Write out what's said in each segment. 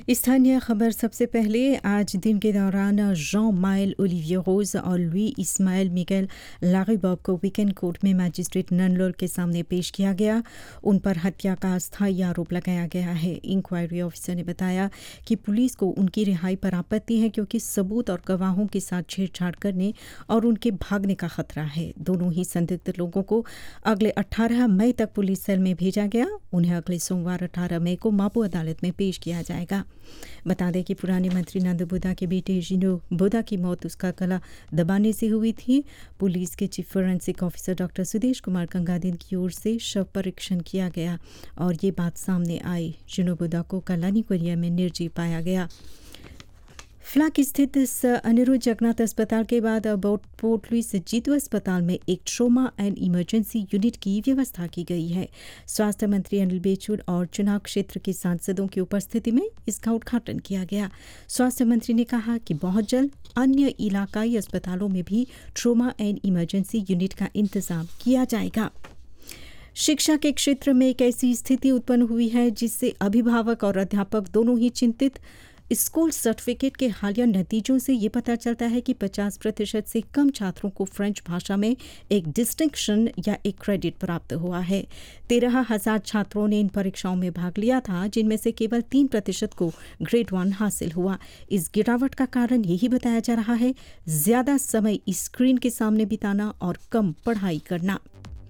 स्थानीय खबर सबसे पहले। आज दिन के दौरान जॉन माइल ओलिविये रोज और लुई इस्माइल मिगेल लारीबॉब को वीकेंड कोर्ट में मैजिस्ट्रेट ननलोर के सामने पेश किया गया। उन पर हत्या का अस्थायी आरोप लगाया गया है। इंक्वायरी ऑफिसर ने बताया कि पुलिस को उनकी रिहाई पर आपत्ति है क्योंकि सबूत और गवाहों के साथ छेड़छाड़ करने और उनके भागने का खतरा है। दोनों ही संदिग्ध लोगों को अगले 18 मई तक पुलिस सेल में भेजा गया। उन्हें अगले सोमवार 18 मई को मापू अदालत में पेश किया जाएगा। बता दें कि पुराने मंत्री नंद बुद्धा के बेटे जिनो बुद्धा की मौत उसका गला दबाने से हुई थी। पुलिस के chief forensic officer doctor Sudesh Kumar कंगादिन की ओर से शव परीक्षण किया गया और ये बात सामने आई। जिनो बुद्धा को कलानी कोरिया में निर्जीव पाया गया। फ्लाक स्थित अनिरुद्ध जगन्नाथ अस्पताल के बाद अब पोर्ट लुइस जीतू अस्पताल में एक ट्रोमा एंड इमरजेंसी यूनिट की व्यवस्था की गई है। स्वास्थ्य मंत्री अनिल बेचूर और चुनाव क्षेत्र के सांसदों की उपस्थिति में इसका उद्घाटन किया गया। स्वास्थ्य मंत्री ने कहा कि बहुत जल्द अन्य इलाकाई अस्पतालों में भी ट्रोमा एंड इमरजेंसी यूनिट का इंतजाम किया जाएगा। शिक्षा के क्षेत्र में एक ऐसी स्थिति उत्पन्न हुई है जिससे अभिभावक और अध्यापक दोनों ही चिंतित। स्कूल सर्टिफिकेट के हालिया नतीजों से ये पता चलता है कि 50% से कम छात्रों को फ्रेंच भाषा में एक डिस्टिंक्शन या एक क्रेडिट प्राप्त हुआ है। 13,000 छात्रों ने इन परीक्षाओं में भाग लिया था, जिनमें से केवल 3% को ग्रेड 1 हासिल हुआ। इस गिरावट का कारण यही बताया जा रहा है ज्यादा समय स्क्रीन के सामने बिताना और कम पढ़ाई करना।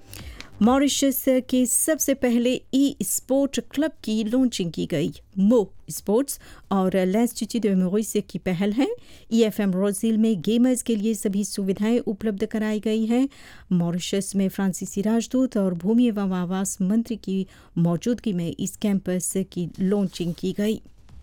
मॉरिशस के सबसे पहले ई स्पोर्ट क्लब की लॉन्चिंग की गई। मो स्पोर्ट्स और l'Institut de Maurice की पहल है। EFM रोजिल में गेमर्स के लिए सभी सुविधाएं उपलब्ध कराई गई हैं। मॉरिशस में फ्रांसीसी राजदूत और भूमि एवं आवास मंत्री की मौजूदगी में इस कैंपस की लॉन्चिंग की गई।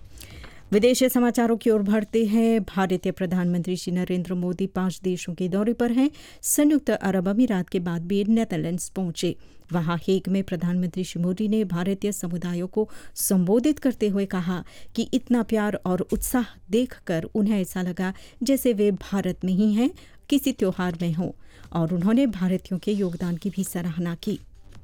विदेशी समाचारों की ओर बढ़ते हैं। भारतीय प्रधानमंत्री श्री नरेंद्र मोदी 5 देशों के दौरे पर हैं। संयुक्त अरब अमीरात के बाद वे नेदरलैंड्स पहुंचे। वहां हेग में प्रधानमंत्री श्री मोदी ने भारतीय समुदायों को संबोधित करते हुए कहा कि इतना प्यार और उत्साह देखकर उन्हें ऐसा लगा जैसे वे भारत में ही हैं, किसी त्योहार में हों, और उन्होंने भारतीयों के योगदान की भी सराहना की।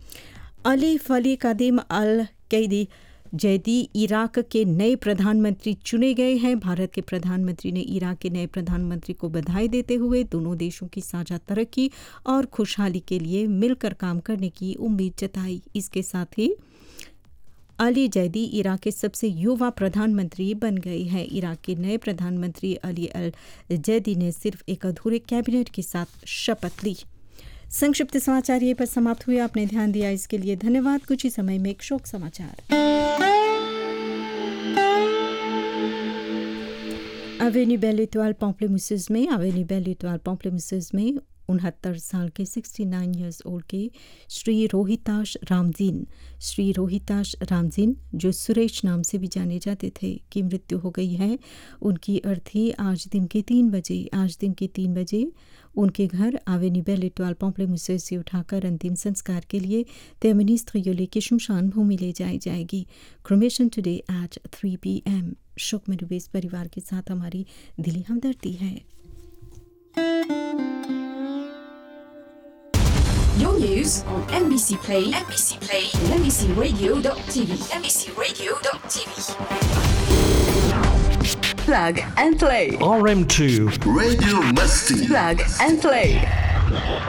अली फली कादिम अल कैदी जैदी इराक के नए प्रधानमंत्री चुने गए हैं। भारत के प्रधानमंत्री ने इराक के नए प्रधानमंत्री को बधाई देते हुए दोनों देशों की साझा तरक्की और खुशहाली के लिए मिलकर काम करने की उम्मीद जताई। इसके साथ ही अली जैदी इराक के सबसे युवा प्रधानमंत्री बन गए हैं। इराक के नए प्रधानमंत्री अली अल जैदी ने सिर्फ एक अधूरे कैबिनेट के साथ शपथ ली। संक्षिप्त समाचार ये पर समाप्त हुए। आपने ध्यान दिया इसके लिए धन्यवाद। कुछ ही समय में एक शोक समाचार। एवेन्यू बेल एटोile पॉम्पलेमूसेस में 69 साल के 69 इयर्स ओल्ड के श्री रोहिताश रामजीन जो सुरेश नाम से भी जाने जाते थे की मृत्यु हो गई है। उनकी अर्थी आज दिन के 3 बजे उनके घर एवेन्यू बेल एटोile पॉम्पलेमूसेस से उठाकर अंतिम संस्कार के लिए तेमिनिस्त्र योले के शमशान भूमि ले जाई जाएगी। Cremation today at 3 PM। शोक में डूबे इस परिवार के साथ हमारी दिली हमदर्दी है। Your news on MBC Play, and MBCRadio.tv, MBCRadio.tv. Plug and play. RM2 Radio Musty. Plug and play.